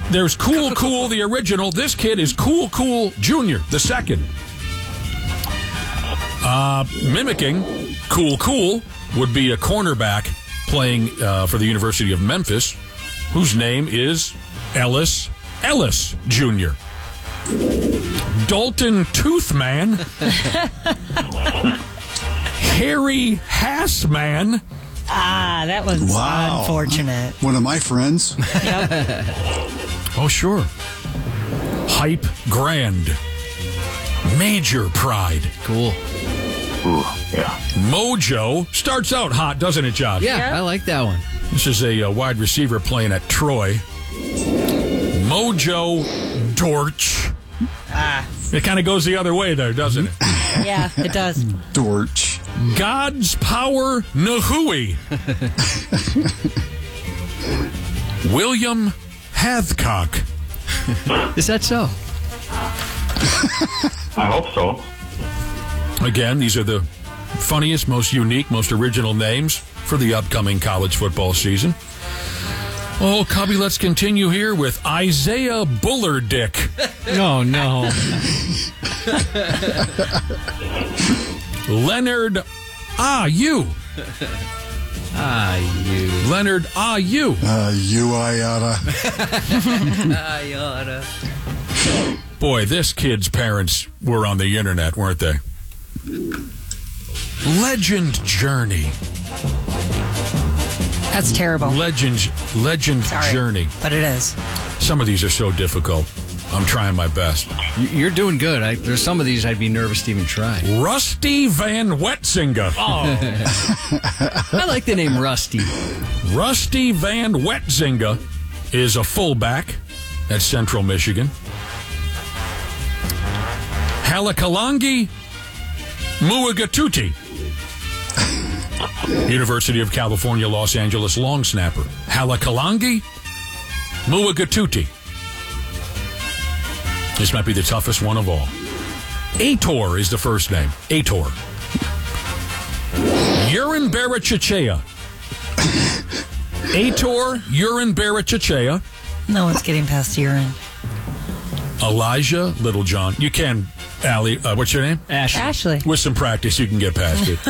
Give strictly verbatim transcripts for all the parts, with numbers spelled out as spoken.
There's Cool Cool, the original. This kid is Cool Cool Junior, the second. Uh, mimicking Cool Cool would be a cornerback playing uh, for the University of Memphis, whose name is Ellis Ellis Junior Dalton Toothman, Harry Hassman. Ah, that was Wow. unfortunate. One of my friends. Yep. Oh, sure. Hype Grand. Major Pride. Cool. Ooh, yeah. Mojo starts out hot, doesn't it, Josh? Yeah, Yeah. I like that one. This is a uh, wide receiver playing at Troy. Mojo Dortch. Ah, It kind of goes the other way there, doesn't it? yeah, it does. Dorch. God's Power Nahui. William Hathcock. Is that so? I hope so. Again, these are the funniest, most unique, most original names for the upcoming college football season. Oh, Cubby, let's continue here with Isaiah Bullerdick. Oh, no. Leonard Ayu. Ah, you. Leonard Ayu. Uh, you Iata. Ayada. Boy, this kid's parents were on the internet, weren't they? Legend Journey. That's terrible. Legend, Legend Sorry, Journey. but it is. Some of these are so difficult. I'm trying my best. You're doing good. I, there's some of these I'd be nervous to even try. Rusty Van Wetzinga. I like the name Rusty. Rusty Van Wetzinga is a fullback at Central Michigan. Halakalangi Muagatuti. University of California, Los Angeles long snapper. Halakalangi Muagatuti. This might be the toughest one of all. Ator is the first name. Ator. Urine Barachachea. Ator Urine Barachachea. No one's getting past urine. Elijah Littlejohn. You can, Allie. Uh, what's your name? Ashley. Ashley. With some practice, you can get past it.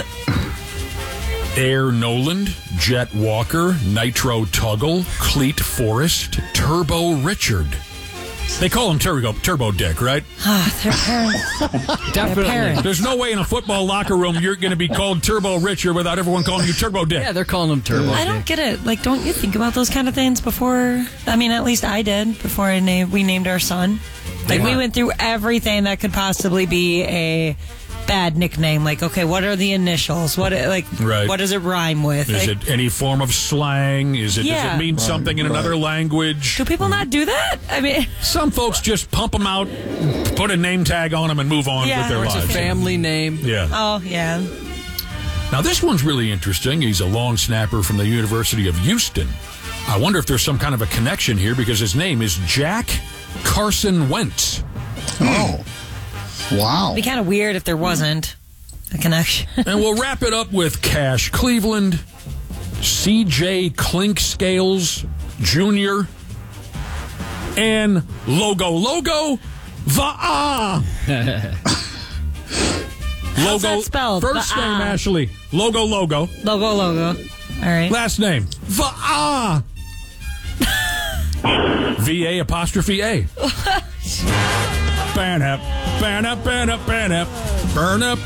Air Noland, Jet Walker, Nitro Tuggle, Cleat Forrest, Turbo Richard. They call him Turbo, Turbo Dick, right? Ah, their parents. Definitely. Their parents. There's no way in a football locker room you're going to be called Turbo Richard without everyone calling you Turbo Dick. Yeah, they're calling him Turbo. I don't get it. Like, don't you think about those kind of things before? I mean, at least I did before I named, we named our son. Like, Yeah. we went through everything that could possibly be a bad nickname. Like, okay, what are the initials? What like Right. what does it rhyme with? Is Like, it any form of slang? Is it does Yeah. it mean something in right. another language? do people not do that? I mean, Some folks just pump them out, put a name tag on them, and move on Yeah, with their or it's a lives. Family name. Yeah. oh yeah. Now, this one's really interesting. He's a long snapper from the University of Houston. I wonder if there's some kind of a connection here because his name is Jack Carson Wentz. Oh. Wow. It'd be kind of weird if there wasn't a connection. And we'll wrap it up with Cash Cleveland, C J Clinkscales Junior, and Logo Logo Va'a. How's Logo that spelled? First Va'a. name Ashley. Logo Logo. Logo, logo. All right. Last name Va'a. V A apostrophe A. Burn up, burn up, burn up, burn up, burn up.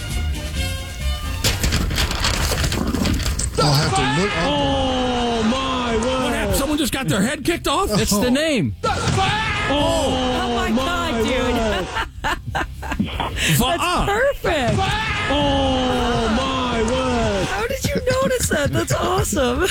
I'll have to look. Oh my word! What happened? Someone just got their head kicked off. It's the name. Oh my god, dude. Va'a. Perfect. Oh my word! How did you notice that? That's awesome.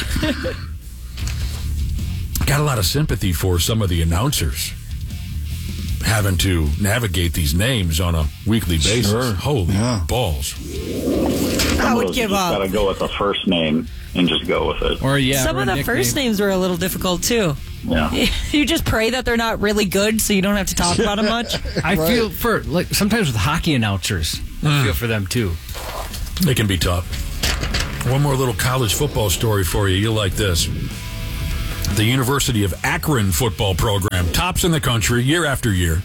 Got a lot of sympathy for some of the announcers having to navigate these names on a weekly basis. Sure. Holy Yeah. balls! I would You give just up. gotta go with the first name and just go with it. Or, yeah. Some or of a the first nickname. names were a little difficult too. Yeah. You just pray that they're not really good, so you don't have to talk about them much. I feel for, like, sometimes with hockey announcers, I feel for them too. They can be tough. One more little college football story for you. You'll like this. The University of Akron football program tops in the country year after year.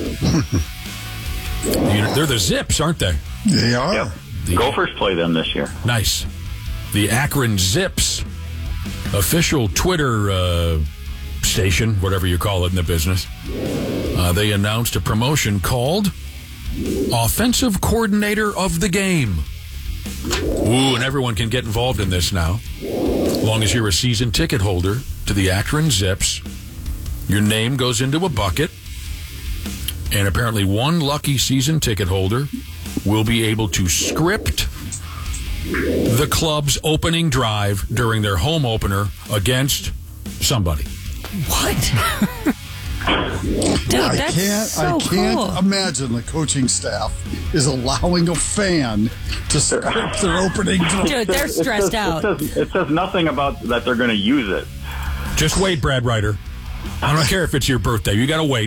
They're the Zips, aren't they? They are. Yep. The- Gophers play them this year. Nice. The Akron Zips, official Twitter uh, station, whatever you call it in the business, uh, they announced a promotion called Offensive Coordinator of the Game. Ooh, and everyone can get involved in this now. As long as you're a season ticket holder to the Akron Zips, your name goes into a bucket, and apparently one lucky season ticket holder will be able to script the club's opening drive during their home opener against somebody. What? Dude, I that's can't. so I can't cool. imagine the coaching staff is allowing a fan to script their opening drive. Dude, they're It stressed says, out. It says, it says nothing about that they're going to use it. Just wait, Brad Ryder. I don't care if it's your birthday. You got to wait.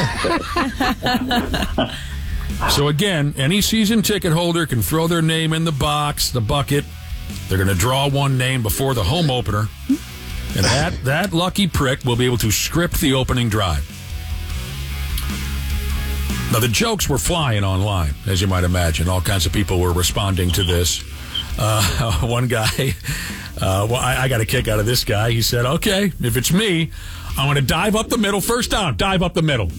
So again, any season ticket holder can throw their name in the box, the bucket. They're going to draw one name before the home opener. And that, that lucky prick will be able to script the opening drive. Now, the jokes were flying online, as you might imagine. All kinds of people were responding to this. Uh, one guy, uh, well, I, I got a kick out of this guy. He said, okay, if it's me, I'm going to dive up the middle. First down, dive up the middle.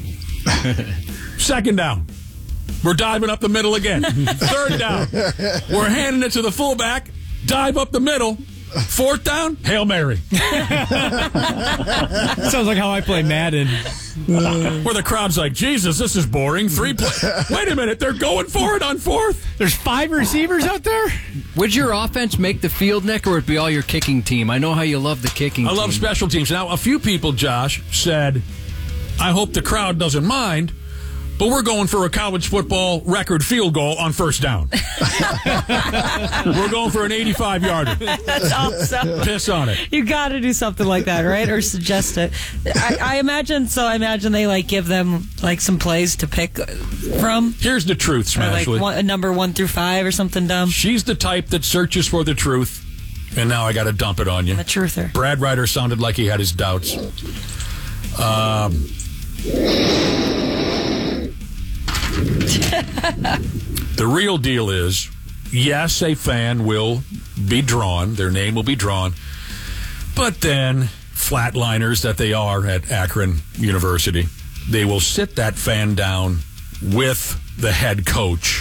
Second down, we're diving up the middle again. Third down, we're handing it to the fullback, dive up the middle. Fourth down, Hail Mary. Sounds like how I play Madden. Where the crowd's like, Jesus, this is boring. Three play- Wait a minute, they're going for it on fourth. There's five receivers out there? Would your offense make the field, Nick, or would it be all your kicking team? I know how you love the kicking I team. love special teams. Now, a few people, Josh, said, I hope the crowd doesn't mind, but we're going for a college football record field goal on first down. We're going for an eighty-five yarder. That's awesome. Piss on it. You got to do something like that, right? Or suggest it. I, I imagine. So I imagine they like give them like some plays to pick from, Here's the truth, or like Smashley. one, a number one through five or something dumb. She's the type that searches for the truth, and now I got to dump it on you. The truther. Brad Ryder sounded like he had his doubts. Um, the real deal is, yes, a fan will be drawn. Their name will be drawn. But then, flatliners that they are at Akron University, they will sit that fan down with the head coach.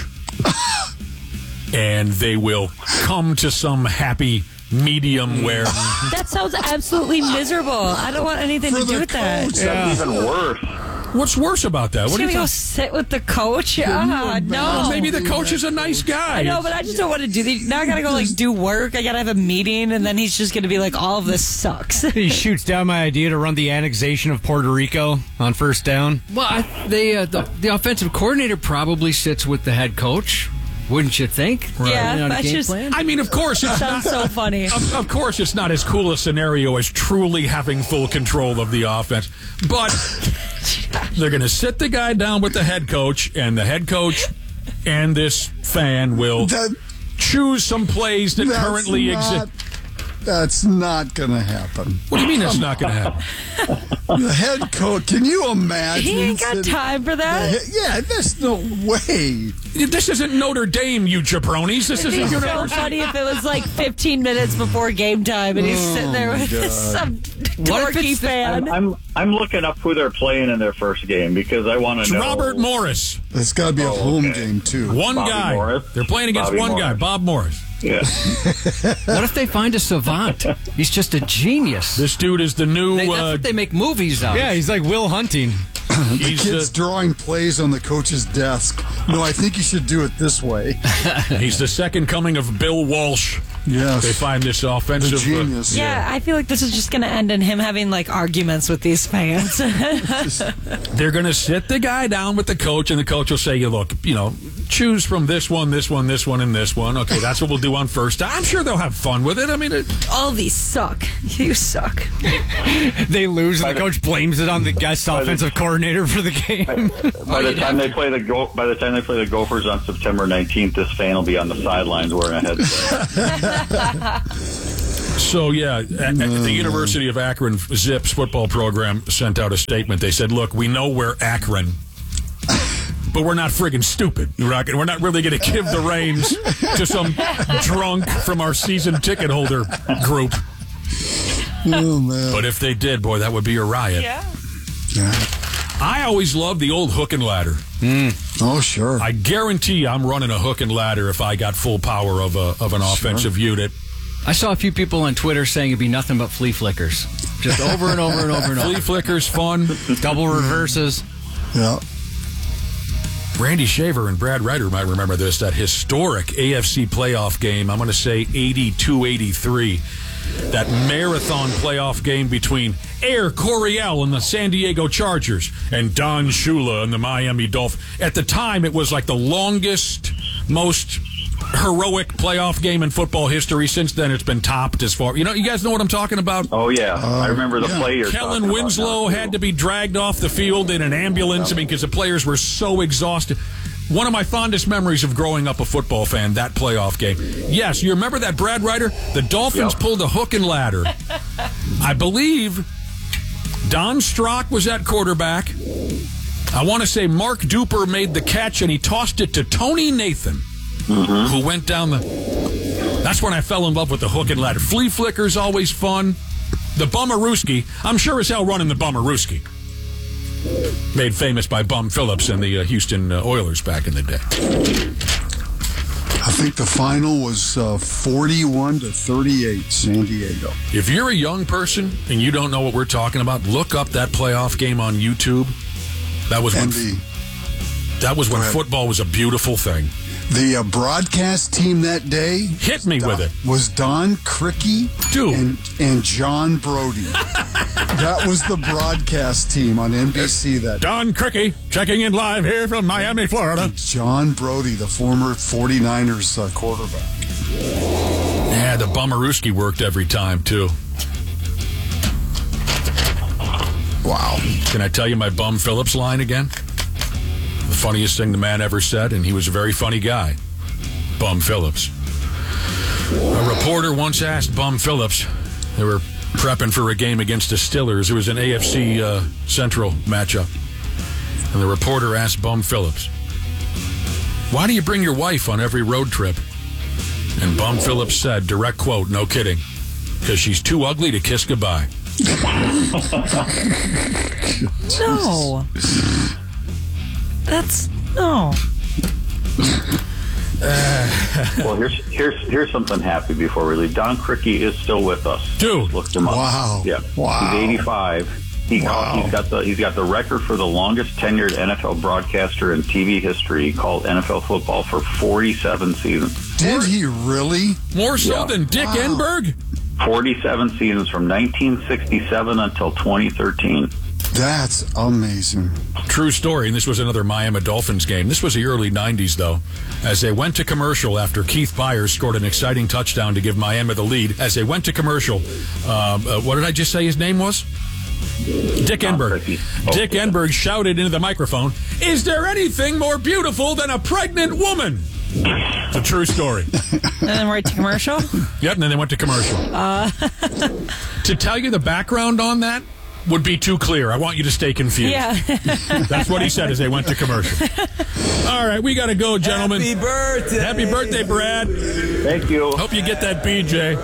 And they will come to some happy medium where... That sounds absolutely miserable. I don't want anything For to do the with that. coach. That's even worse. What's worse about that? He's What do gonna you go think? sit with the coach. Ah, no. Well, maybe the coach is a nice guy. I know, but I just don't want to do that. Now I gotta go like do work. I gotta have a meeting, and then he's just gonna be like, "All of this sucks." He shoots down my idea to run the annexation of Puerto Rico on first down. Well, I, they, uh, the, the offensive coordinator probably sits with the head coach, wouldn't you think? Yeah, On a that's game just- plan? I mean, of course, it's Sounds not, so funny. Of, of course, it's not as cool a scenario as truly having full control of the offense. But they're going to sit the guy down with the head coach, and the head coach and this fan will That, choose some plays that that's currently not, exist. That's not going to happen. What do you mean it's not going to happen? The head coach, can you imagine? He ain't got sitting- time for The that. he- Yeah, there's no way. This isn't Notre Dame, you jabronis. This It'd be isn't so University. funny if it was like fifteen minutes before game time, and he's sitting there with God. some What if dorky it's the- fan. I'm I'm looking up who they're playing in their first game because I want It's to know. Robert Morris. It's got to be a Oh, home okay. game, too. One Bobby guy. Morris. They're playing against Bobby one guy, Morris. Bob Morris. Yeah. What if they find a savant? He's just a genius. This dude is the new. They, that's uh, what they make movies out of. Yeah, he's like Will Hunting. he's Kids the, drawing plays on the coach's desk. No, I think you should do it this way. he's the second coming of Bill Walsh. Yes. They find this The offensive. uh, genius. Yeah, I feel like this is just going to end in him having like arguments with these fans. they're going to sit the guy down with the coach, and the coach will say, "You look, you know, choose from this one, this one, this one, and this one. Okay, that's what we'll do on first." I'm sure they'll have fun with it. I mean, it, All these suck. You suck. They lose, and the coach blames it on the guest offensive coordinator for the game. By the time they play the go, by the time they play the Gophers on September nineteenth, this fan will be on the sidelines wearing a headset. So, yeah, at, at the University of Akron Zips football program sent out a statement. They said, look, we know we're Akron, but we're not friggin' stupid. We're not, we're not really going to give the reins to some drunk from our season ticket holder group. Oh, man. But if they did, boy, that would be a riot. Yeah. Yeah. I always loved the old hook and ladder. Oh, sure. I guarantee I'm running a hook and ladder if I got full power of a of an offensive unit. I saw a few people on Twitter saying it'd be nothing but flea flickers. Just over and over and over and over. Flea flickers, fun. Double reverses. Yeah. Randy Shaver and Brad Ryder might remember this, that historic A F C playoff game, I'm going to say eighty-two eighty-three. That marathon playoff game between Air Coryell and the San Diego Chargers and Don Shula and the Miami Dolphins. At the time, it was like the longest, most heroic playoff game in football history. Since then, it's been topped as far. You know, you guys know what I'm talking about? Oh, yeah. Uh, I remember the yeah. players. Kellen talking about Winslow that, had too. to be dragged off the field in an ambulance. I mean, because the players were so exhausted. One of my fondest memories of growing up a football fan, that playoff game. Yes, you remember that, Brad Ryder? The Dolphins Yep. pulled a hook and ladder. I believe Don Strock was at quarterback. I want to say Mark Duper made the catch, and he tossed it to Tony Nathan, Mm-hmm. who went down the... That's when I fell in love with the hook and ladder. Flea flicker's always fun. The Bummerooski, I'm sure as hell running the Bummerooski. Made famous by Bum Phillips and the uh, Houston uh, Oilers back in the day. I think the final was uh, forty-one to thirty-eight, San Diego. If you're a young person and you don't know what we're talking about, look up that playoff game on YouTube. That was when And the, that was when ahead. football was a beautiful thing. the uh, broadcast team that day Hit me with it. was Don Cricky Dude. and, and John Brody. That was the broadcast team on N B C that day. Don Cricky checking in live here from Miami, Florida. John Brody, the former forty-niners uh, quarterback. Yeah, the Bummerooski worked every time, too. Wow. Can I tell you my Bum Phillips line again? The funniest thing the man ever said, and he was a very funny guy. Bum Phillips. A reporter once asked Bum Phillips, they were prepping for a game against the Stillers. It was an A F C uh, Central matchup. And the reporter asked Bum Phillips, why do you bring your wife on every road trip? And Bum Phillips said, direct quote, no kidding, because she's too ugly to kiss goodbye. No. That's no. Well, here's here's here's something happy before we leave. Don Cricky is still with us. Dude. Looked him up. Wow. Yeah. Wow. He's eighty-five. He Wow. he's got the he's got the record for the longest tenured N F L broadcaster in T V history. He called N F L football for forty-seven seasons. Did he really? More so Yeah. than Dick Wow. Enberg? forty-seven seasons from nineteen sixty-seven until twenty thirteen. That's amazing. True story, and this was another Miami Dolphins game. This was the early nineties, though, as they went to commercial after Keith Byers scored an exciting touchdown to give Miami the lead. As they went to commercial, um, uh, what did I just say his name was? Dick Don Enberg. Cricky. Oh, Dick yeah. Enberg shouted into the microphone, is there anything more beautiful than a pregnant woman? It's a true story. And then right to commercial. Yep, and then they went to commercial. Uh. To tell you the background on that would be too clear. I want you to stay confused. Yeah. That's what he said as they went to commercial. All right, we got to go, gentlemen. Happy birthday. Happy birthday, Brad. Thank you. Hope you get that B J.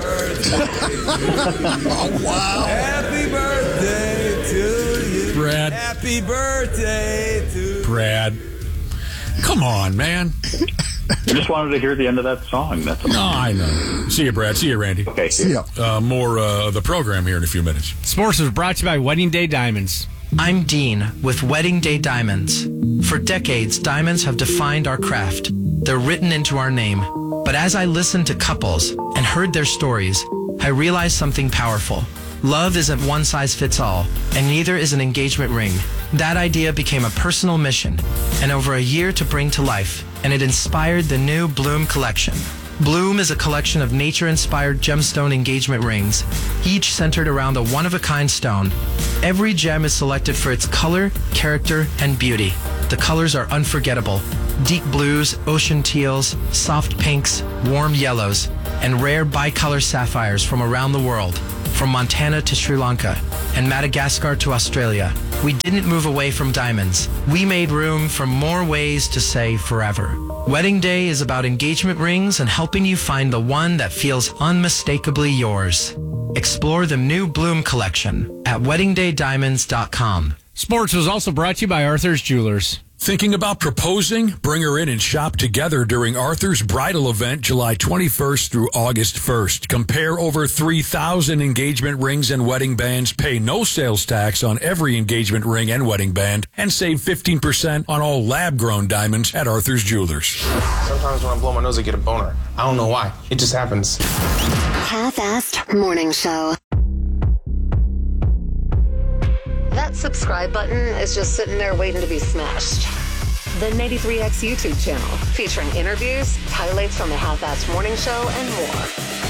Happy birthday to you. Brad. Happy birthday to Brad. Come on, man. I just wanted to hear the end of that song. That's all. No, I know. See you, Brad. See you, Randy. Okay. See ya. Uh, more uh, of the program here in a few minutes. Sports was brought to you by Wedding Day Diamonds. I'm Dean with Wedding Day Diamonds. For decades, diamonds have defined our craft. They're written into our name. But as I listened to couples and heard their stories, I realized something powerful. Love isn't one size fits all, and neither is an engagement ring. That idea became a personal mission, and over a year to bring to life, and it inspired the new Bloom collection. Bloom is a collection of nature-inspired gemstone engagement rings, each centered around a one-of-a-kind stone. Every gem is selected for its color, character, and beauty. The colors are unforgettable. Deep blues, ocean teals, soft pinks, warm yellows, and rare bicolor sapphires from around the world, from Montana to Sri Lanka and Madagascar to Australia. We didn't move away from diamonds. We made room for more ways to say forever. Wedding Day is about engagement rings and helping you find the one that feels unmistakably yours. Explore the new Bloom collection at wedding day diamonds dot com. Sports was also brought to you by Arthur's Jewelers. Thinking about proposing? Bring her in and shop together during Arthur's bridal event July twenty-first through August first. Compare over three thousand engagement rings and wedding bands, pay no sales tax on every engagement ring and wedding band, and save fifteen percent on all lab-grown diamonds at Arthur's Jewelers. Sometimes when I blow my nose, I get a boner. I don't know why. It just happens. Half-assed morning show. That subscribe button is just sitting there waiting to be smashed. The ninety-three X YouTube channel, featuring interviews, highlights from the Half-Assed Morning Show, and more.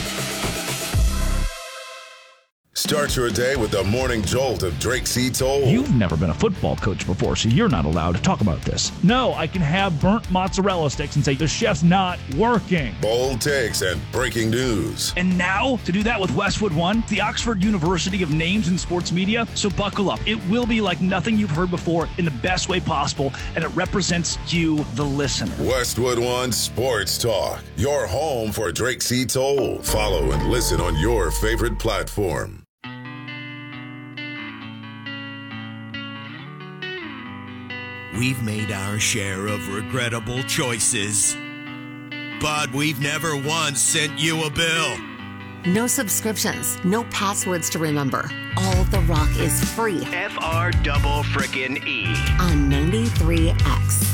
Start your day with the morning jolt of Drake C. Toll. You've never been a football coach before, so you're not allowed to talk about this. No, I can have burnt mozzarella sticks and say the chef's not working. Bold takes and breaking news. And now, to do that with Westwood One, the Oxford University of Names in Sports Media. So buckle up. It will be like nothing you've heard before in the best way possible, and it represents you, the listener. Westwood One Sports Talk, your home for Drake C. Toll. Follow and listen on your favorite platform. We've made our share of regrettable choices, but we've never once sent you a bill. No subscriptions, no passwords to remember. All The Rock is free. F R double frickin' E. On ninety-three X.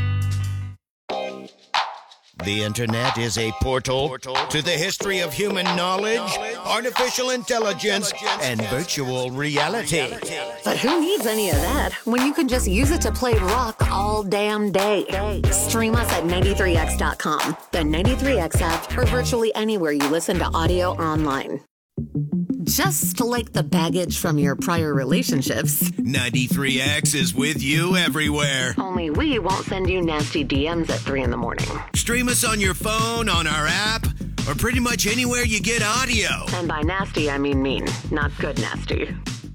The internet is a portal to the history of human knowledge, artificial intelligence, and virtual reality. But who needs any of that when you can just use it to play rock all damn day? Stream us at ninety-three X dot com, the ninety-three X app, or virtually anywhere you listen to audio or online. Just like the baggage from your prior relationships, ninety-three X is with you everywhere. Only we won't send you nasty D Ms at three in the morning. Stream us on your phone, on our app, or pretty much anywhere you get audio. And by nasty, I mean mean, not good nasty.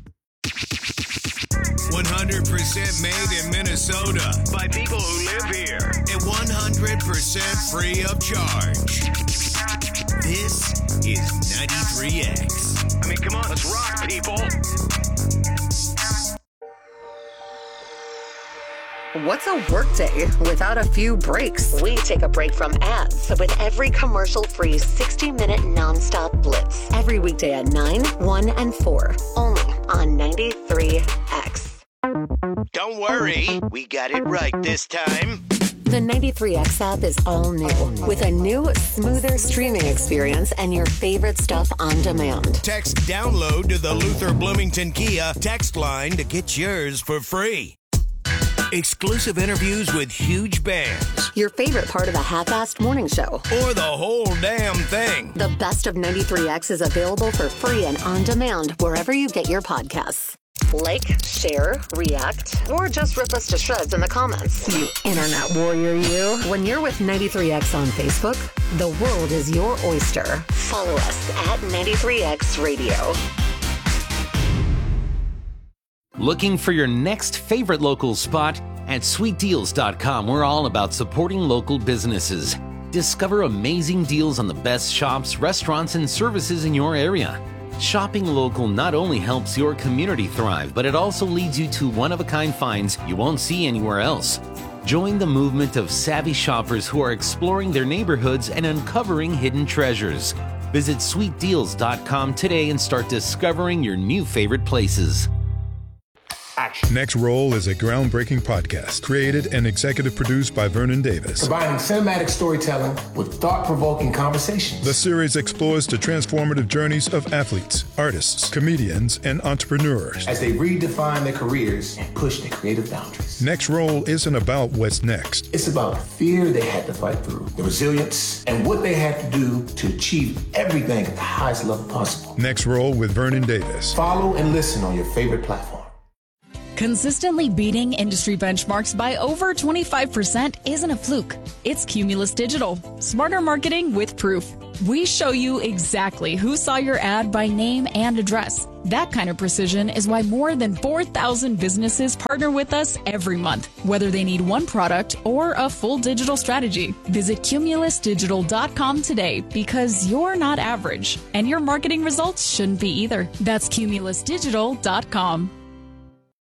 one hundred percent made in Minnesota by people who live here and one hundred percent free of charge. This is ninety-three X. I mean, come on, let's rock, people. What's a workday without a few breaks? We take a break from ads with every commercial-free sixty-minute nonstop blitz. Every weekday at nine, one, and four. Only on ninety-three X. Don't worry, we got it right this time. The ninety-three X app is all new, with a new, smoother streaming experience and your favorite stuff on demand. Text download to the Luther Bloomington Kia text line to get yours for free. Exclusive interviews with huge bands. Your favorite part of the Half-Assed Morning Show. Or the whole damn thing. The best of ninety-three X is available for free and on demand wherever you get your podcasts. Like, share, react, or just rip us to shreds in the comments. You internet warrior, you. When you're with ninety-three X on Facebook, the world is your oyster. Follow us at ninety-three X Radio. Looking for your next favorite local spot? At sweet deals dot com, we're all about supporting local businesses. Discover amazing deals on the best shops, restaurants, and services in your area. Shopping local not only helps your community thrive, but it also leads you to one-of-a-kind finds you won't see anywhere else. Join the movement of savvy shoppers who are exploring their neighborhoods and uncovering hidden treasures. Visit sweet deals dot com today and start discovering your new favorite places. Action. Next Roll is a groundbreaking podcast created and executive produced by Vernon Davis. Combining cinematic storytelling with thought-provoking conversations. The series explores the transformative journeys of athletes, artists, comedians, and entrepreneurs as they redefine their careers and push their creative boundaries. Next Roll isn't about what's next. It's about the fear they had to fight through, the resilience, and what they had to do to achieve everything at the highest level possible. Next Roll with Vernon Davis. Follow and listen on your favorite platform. Consistently beating industry benchmarks by over twenty-five percent isn't a fluke. It's Cumulus Digital. Smarter marketing with proof. We show you exactly who saw your ad by name and address. That kind of precision is why more than four thousand businesses partner with us every month, whether they need one product or a full digital strategy. Visit cumulus digital dot com today because you're not average, and your marketing results shouldn't be either. That's cumulus digital dot com.